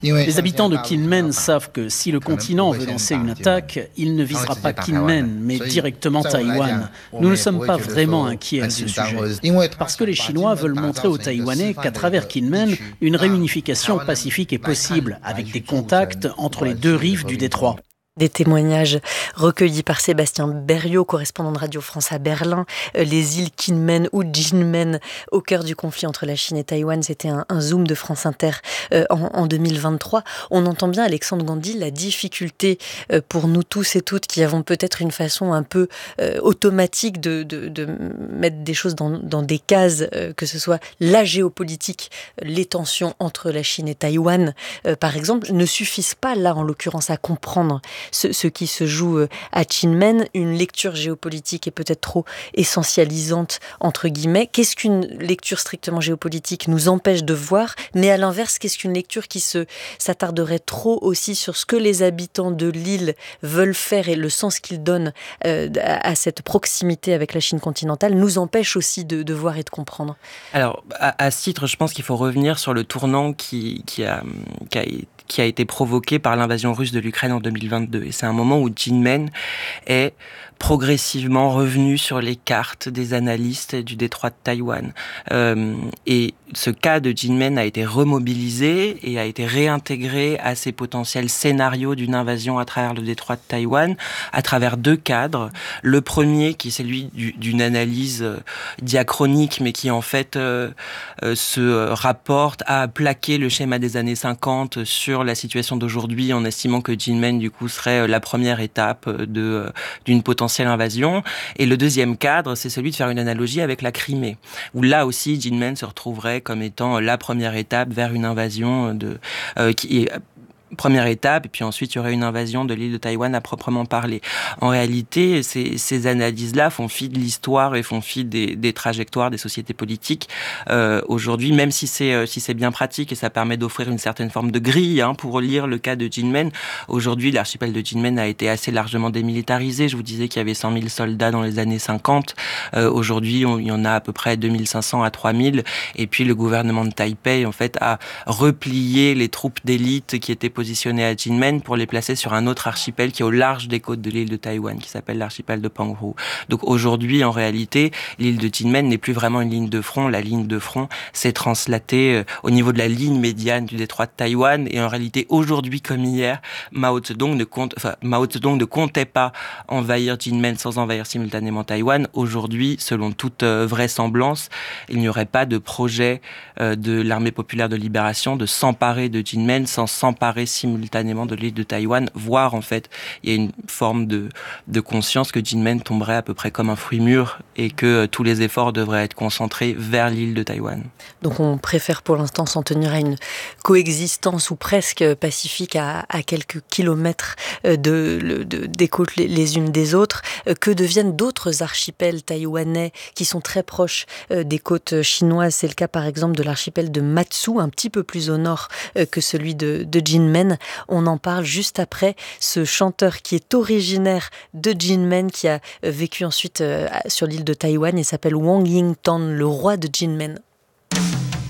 Les habitants de Kinmen savent que si le continent veut lancer une attaque, il ne visera pas Kinmen, mais directement Taïwan. Nous ne sommes pas vraiment inquiets à ce sujet. Parce que les Chinois veulent montrer aux Taïwanais qu'à travers Kinmen, une réunification pacifique est possible, avec des contacts entre les deux rives du détroit. Des témoignages recueillis par Sébastien Berriot, correspondant de Radio France à Berlin. Les îles Kinmen ou Jinmen, au cœur du conflit entre la Chine et Taïwan, c'était un zoom de France Inter en 2023. On entend bien, Alexandre Gandhi, la difficulté pour nous tous et toutes qui avons peut-être une façon un peu automatique de mettre des choses dans des cases, que ce soit la géopolitique, les tensions entre la Chine et Taïwan, par exemple, ne suffisent pas là, en l'occurrence, à comprendre ce qui se joue à Kinmen. Une lecture géopolitique est peut-être trop essentialisante, entre guillemets. Qu'est-ce qu'une lecture strictement géopolitique nous empêche de voir? Mais à l'inverse, qu'est-ce qu'une lecture qui s'attarderait trop aussi sur ce que les habitants de l'île veulent faire et le sens qu'ils donnent à cette proximité avec la Chine continentale nous empêche aussi de voir et de comprendre? Alors, à ce titre, je pense qu'il faut revenir sur le tournant qui a été provoqué par l'invasion russe de l'Ukraine en 2022. Et c'est un moment où Jinmen est progressivement revenu sur les cartes des analystes du détroit de Taïwan. Et ce cas de Jinmen a été remobilisé et a été réintégré à ces potentiels scénarios d'une invasion à travers le détroit de Taïwan, à travers deux cadres. Le premier, qui est celui d'une analyse diachronique, mais qui en fait se rapporte à plaquer le schéma des années 50 sur la situation d'aujourd'hui, en estimant que Jinmen, du coup, serait la première étape d'une potentielle invasion. Et le deuxième cadre, c'est celui de faire une analogie avec la Crimée, où là aussi, Jinmen se retrouverait comme étant la première étape vers une invasion première étape, et puis ensuite il y aurait une invasion de l'île de Taïwan à proprement parler. En réalité, ces analyses-là font fi de l'histoire et font fi des trajectoires des sociétés politiques. Aujourd'hui, même si c'est bien pratique et ça permet d'offrir une certaine forme de grille pour lire le cas de Jinmen, aujourd'hui l'archipel de Jinmen a été assez largement démilitarisé. Je vous disais qu'il y avait 100 000 soldats dans les années 50. Aujourd'hui, il y en a à peu près 2500 à 3000. Et puis le gouvernement de Taipei, en fait, a replié les troupes d'élite qui étaient positionnés à Jinmen pour les placer sur un autre archipel qui est au large des côtes de l'île de Taïwan, qui s'appelle l'archipel de Penghu. Donc aujourd'hui, en réalité, l'île de Jinmen n'est plus vraiment une ligne de front. La ligne de front s'est translatée au niveau de la ligne médiane du détroit de Taïwan. Et en réalité, aujourd'hui comme hier, Mao Zedong ne comptait pas envahir Jinmen sans envahir simultanément Taïwan. Aujourd'hui, selon toute vraisemblance, il n'y aurait pas de projet de l'armée populaire de libération de s'emparer de Jinmen sans s'emparer simultanément de l'île de Taïwan, voire en fait il y a une forme de conscience que Jinmen tomberait à peu près comme un fruit mûr et que tous les efforts devraient être concentrés vers l'île de Taïwan. Donc on préfère pour l'instant s'en tenir à une coexistence ou presque pacifique à quelques kilomètres des côtes les unes des autres. Que deviennent d'autres archipels taïwanais qui sont très proches des côtes chinoises? C'est le cas par exemple de l'archipel de Matsu, un petit peu plus au nord que celui de Jinmen. On en parle juste après ce chanteur qui est originaire de Jinmen, qui a vécu ensuite sur l'île de Taïwan et s'appelle Wang Yingtan, le roi de Jinmen.